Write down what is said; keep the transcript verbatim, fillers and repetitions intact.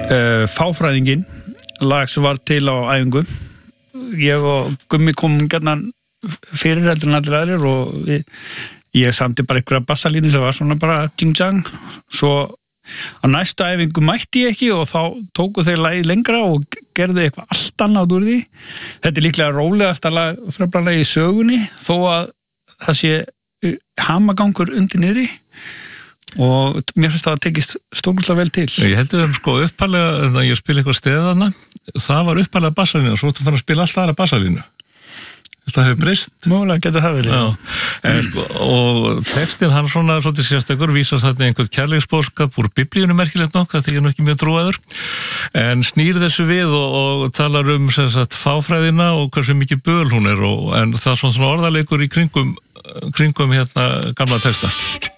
uh, Fáfræðingin, lag sem var til á æfingu. Ég og Gummi komum gætna fyrir heldur en allir aðrir og við, ég samti bara einhverja bassalínu sem var svona bara ding-dang. Svo á næstu æfingu mætti ég ekki og þá tóku þeir lagið lengra og gerðu eitthvað allt annað úr því. Þetta er líklega rólegasta lag framlega í sögunni þó að það sé hamagangur undir niðri og mér finnst það að tekist stórkostlega vel til. Ég heldur þeim sko uppalega þegar ég spila eitthvað steðana, það var uppalega bassalínu og svo þú fann að spila alltaf aðra bassalínu. Það hefur breyst. Mögulega getur það verið. Já. En, og textin hann svona svolítið sérstakur vísar þarna einhvern kærleiksboðskap úr biblíunum merkilegt nokk, það þykir nú ekki mjög trúaður, en snýr þessu við og, og talar um sem sagt fáfræðina og hversu mikið böl hún er og, en það er svona orðaleikur í kringum, kringum hérna gamla texta.